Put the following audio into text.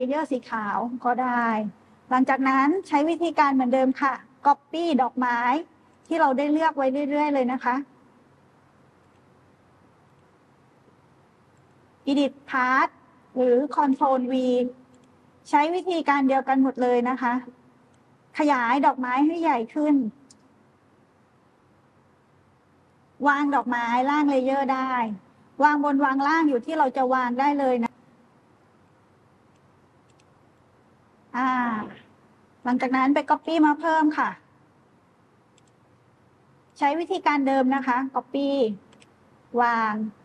เยอร์สีขาวก็ได้ หลังจากนั้นใช้วิธีการเหมือนเดิมค่ะ Copy ดอกไม้ที่เราได้เลือกไว้เรื่อยๆเลยนะคะ Edit Path หรือ Ctrl V ใช้วิธีการเดียวกันหมดเลยนะคะ ขยายดอกไม้ให้ใหญ่ขึ้น วางดอกไม้ล่างเลเยอร์ได้ วางบนวางล่างอยู่ที่เราจะวางได้เลยนะหลังจากนั้นไป Copy มาเพิ่มค่ะ ใช้วิธีการเดิมนะคะ Copy วาง